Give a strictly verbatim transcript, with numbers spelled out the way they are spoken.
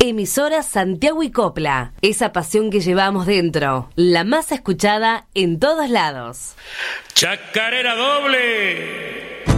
Emisora Santiago y Copla. Esa pasión que llevamos dentro. La más escuchada en todos lados. ¡Chacarera doble!